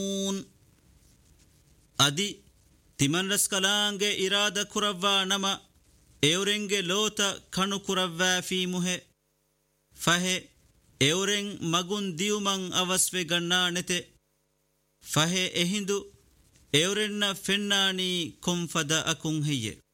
ಅದಿ ತಿಮನ್ರಸ್ ಕಲಾಂಗೆ ಇರಾದ ಕುರವ್ವಾ ನಮ ಎವರೆಂಗೆ ಲೋತ ಕಣು ಕುರವ್ವಾ ಫೀಮುಹೆ ಫಹೆ ಎವರೆಂ ಮಗುನ್ ದಿಯುಮಂ ಅವಸ್ವೆ ಗಣ್ಣಾ ನೆತೆ ಫಹೆ ಎಹಿಂದು ಎವರೆನ್ನ ಫೆನ್ನಾನಿ ಕೊಂಫದ ಅಕುಂ ಹೆಯ್ಯೆ